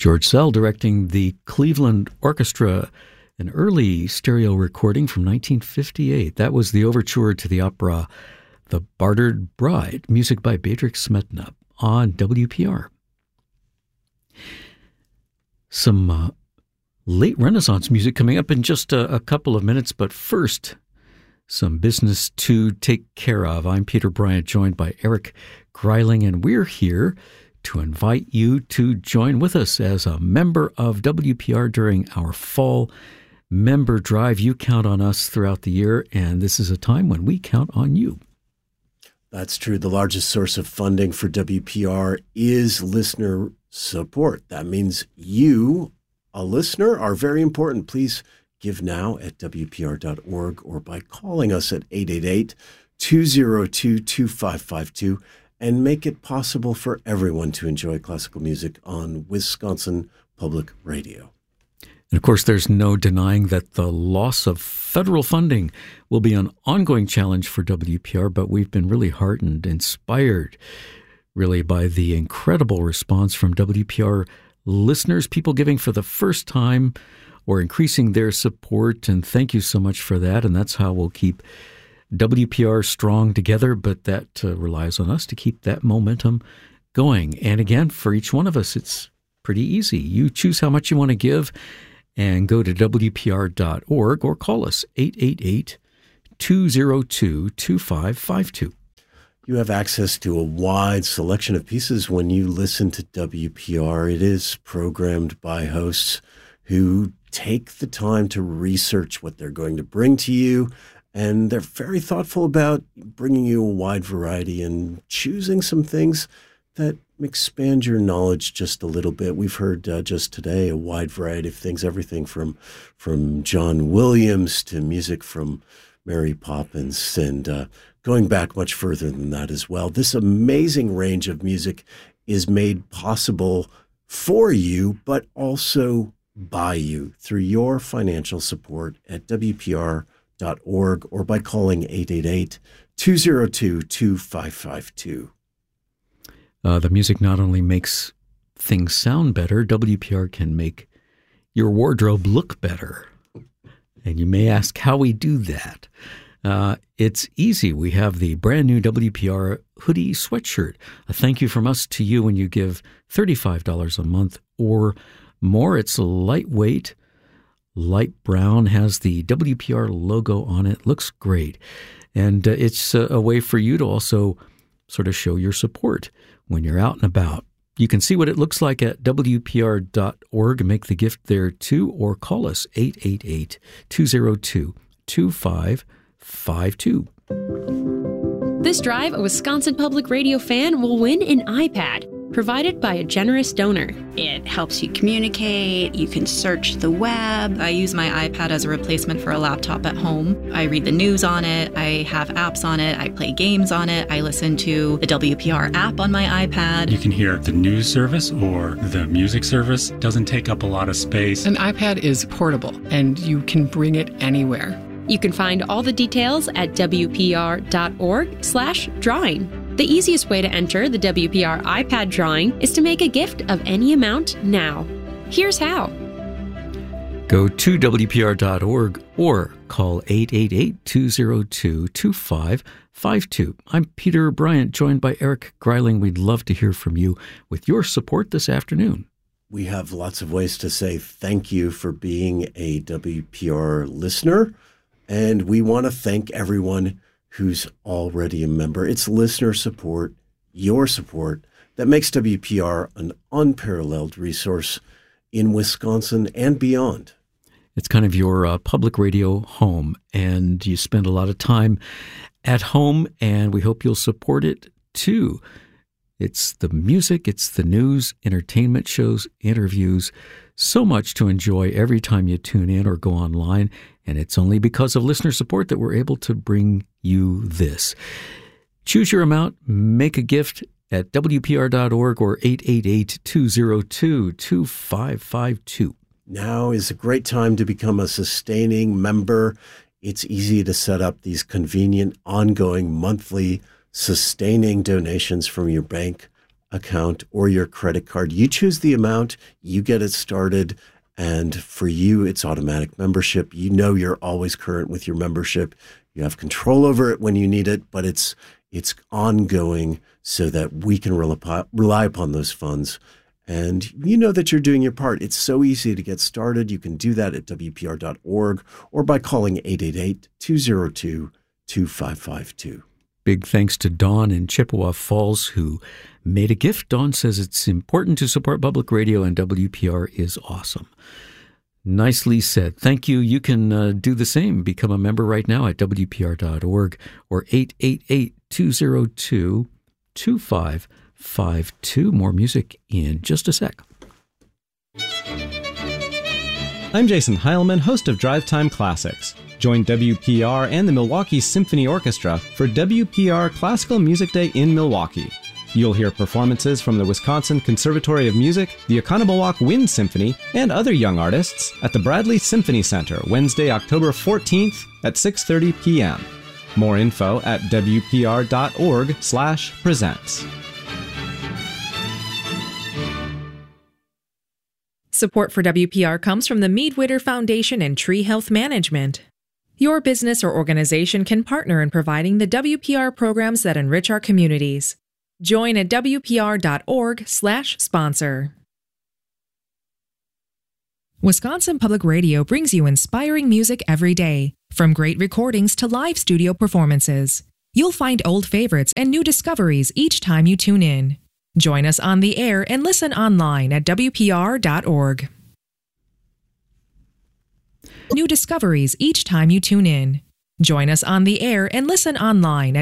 George Szell directing the Cleveland Orchestra, an early stereo recording from 1958. That was the overture to the opera The Bartered Bride, music by Bedřich Smetana on WPR. Some late Renaissance music coming up in just a couple of minutes, but first, some business to take care of. I'm Peter Bryant, joined by Eric Greiling, and we're here to invite you to join with us as a member of WPR during our fall member drive. You count on us throughout the year, and this is a time when we count on you. That's true. The largest source of funding for WPR is listener support. That means you, a listener, are very important. Please give now at WPR.org or by calling us at 888-202-2552 and make it possible for everyone to enjoy classical music on Wisconsin Public Radio. And of course, there's no denying that the loss of federal funding will be an ongoing challenge for WPR, but we've been really heartened, inspired, really, by the incredible response from WPR listeners, people giving for the first time or increasing their support, and thank you so much for that. And that's how we'll keep WPR strong together, but that relies on us to keep that momentum going. And again, for each one of us, it's pretty easy. You choose how much you want to give and go to WPR.org or call us 888-202-2552. You have access to a wide selection of pieces when you listen to WPR. It is programmed by hosts who take the time to research what they're going to bring to you, and they're very thoughtful about bringing you a wide variety and choosing some things that expand your knowledge just a little bit. We've heard just today a wide variety of things, everything from John Williams to music from Mary Poppins, and going back much further than that as well. This amazing range of music is made possible for you, but also by you through your financial support at WPR.org or by calling 888-202-2552. The music not only makes things sound better, WPR can make your wardrobe look better. And you may ask how we do that. It's easy. We have the brand new WPR hoodie sweatshirt. A thank you from us to you when you give $35 a month or more. It's lightweight, light brown, has the WPR logo on it. Looks great. And it's a way for you to also sort of show your support when you're out and about. You can see what it looks like at WPR.org and make the gift there too, or call us 888-202-2552. This drive, a Wisconsin Public Radio fan will win an iPad provided by a generous donor. It helps you communicate. You can search the web. I use my iPad as a replacement for a laptop at home. I read the news on it. I have apps on it. I play games on it. I listen to the WPR app on my iPad. You can hear the news service or the music service. Doesn't take up a lot of space. An iPad is portable, and you can bring it anywhere. You can find all the details at WPR.org/drawing. The easiest way to enter the WPR iPad drawing is to make a gift of any amount now. Here's how. Go to WPR.org or call 888-202-2552. I'm Peter Bryant, joined by Eric Greiling. We'd love to hear from you with your support this afternoon. We have lots of ways to say thank you for being a WPR listener, and we want to thank everyone who's already a member. It's listener support, your support, that makes WPR an unparalleled resource in Wisconsin and beyond. It's kind of your public radio home, and you spend a lot of time at home, and we hope you'll support it too. It's the music, it's the news, entertainment shows, interviews, so much to enjoy every time you tune in or go online. And it's only because of listener support that we're able to bring you this. Choose your amount, make a gift at WPR.org or 888-202-2552. Now is a great time to become a sustaining member. It's easy to set up these convenient, ongoing, monthly, sustaining donations from your bank account or your credit card. You choose the amount, you get it started, and for you, it's automatic membership. You know you're always current with your membership. You have control over it when you need it, but it's ongoing so that we can rely upon those funds. And you know that you're doing your part. It's so easy to get started. You can do that at WPR.org or by calling 888-202-2552. Big thanks to Dawn in Chippewa Falls, who made a gift. Dawn says it's important to support public radio, and WPR is awesome. Nicely said. Thank you. You can do the same. Become a member right now at WPR.org or 888-202-2552. More music in just a sec. I'm Jason Heilman, host of Drive Time Classics. Join WPR and the Milwaukee Symphony Orchestra for WPR Classical Music Day in Milwaukee. You'll hear performances from the Wisconsin Conservatory of Music, the Oconomowoc Wind Symphony, and other young artists at the Bradley Symphony Center, Wednesday, October 14th at 6:30 p.m. More info at wpr.org/presents. Support for WPR comes from the Mead Witter Foundation and Tree Health Management. Your business or organization can partner in providing the WPR programs that enrich our communities. Join at WPR.org/sponsor. Wisconsin Public Radio brings you inspiring music every day, from great recordings to live studio performances. You'll find old favorites and new discoveries each time you tune in. Join us on the air and listen online at WPR.org. New discoveries each time you tune in. Join us on the air and listen online at